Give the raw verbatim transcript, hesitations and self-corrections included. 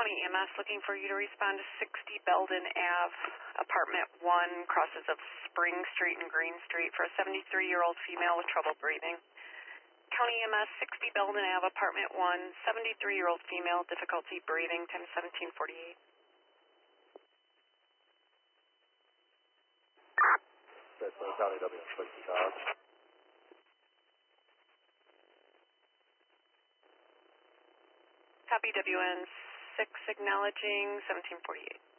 County E M S looking for you to respond to sixty Belden Ave, apartment one, crosses of Spring Street and Green Street for a seventy-three-year-old female with trouble breathing. County E M S, sixty Belden Ave, apartment one, seventy-three-year-old female, difficulty breathing, ten seventeen forty-eight. That's uh, County W, sixty Dodge. Copy W N six acknowledging seventeen forty-eight.